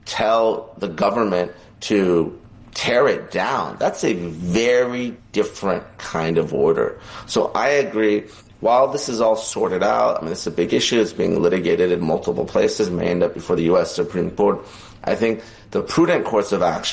tell the government to tear it down. That's a very different kind of order. So I agree. While this is all sorted out, I mean, it's a big issue. It's being litigated in multiple places, may end up before the U.S. Supreme Court. I think the prudent course of action